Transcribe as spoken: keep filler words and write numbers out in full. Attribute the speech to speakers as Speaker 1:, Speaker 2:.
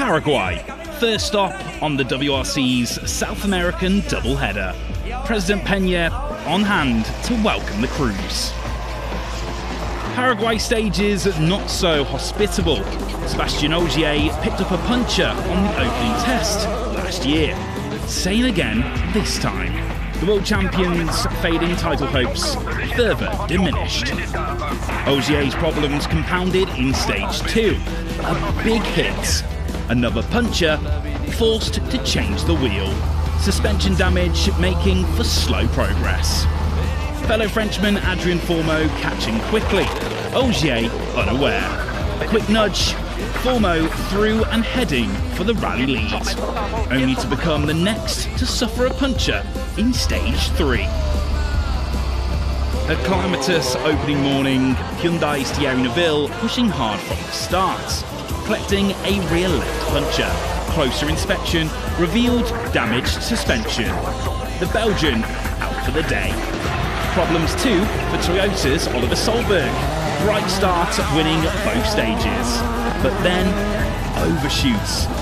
Speaker 1: Paraguay, first stop on the W R C's South American doubleheader. President Peña on hand to welcome the cruise. Paraguay stages not so hospitable. Sebastian Ogier picked up a puncher on the opening test last year. Same again this time. The world champions' fading title hopes further diminished. Ogier's problems compounded in stage two. A big hit. Another puncher forced to change the wheel. Suspension damage making for slow progress. Fellow Frenchman Adrien Fourmeau catching quickly. Ogier unaware. A quick nudge. Fourmeau through and heading for the rally lead, only to become the next to suffer a puncher in stage three. At calamitous opening morning, Hyundai's Thierry Neuville pushing hard from the start, collecting a rear left puncher. Closer inspection revealed damaged suspension. The Belgian out for the day. Problems too for Toyota's Oliver Solberg. Bright start winning both stages, but then overshoots